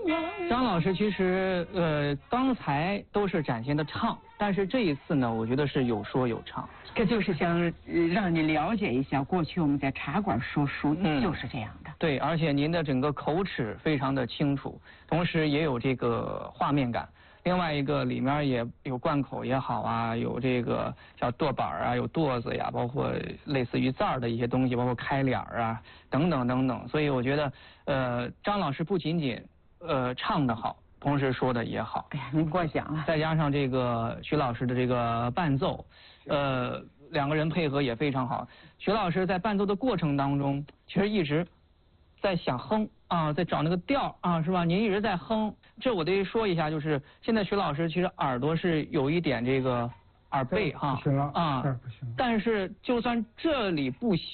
张老师其实刚才都是展现的唱，但是这一次呢，我觉得是有说有唱。 这就是想让你了解一下过去我们在茶馆说书就是这样的。 对，而且您的整个口齿非常的清楚，同时也有这个画面感。另外一个里面也有贯口也好啊，有这个叫舵板啊，有舵子呀，包括类似于字儿的一些东西，包括开脸啊等等等等。所以我觉得张老师不仅仅唱得好，同时说的也好。 哎呀，您过奖了。 再加上这个徐老师的这个伴奏，两个人配合也非常好。徐老师在伴奏的过程当中，其实一直在想哼啊，在找那个调啊，是吧？您一直在哼。这我得说一下，就是现在徐老师其实耳朵是有一点这个耳背哈， 不行了啊， 不行。 但是就算这里不行。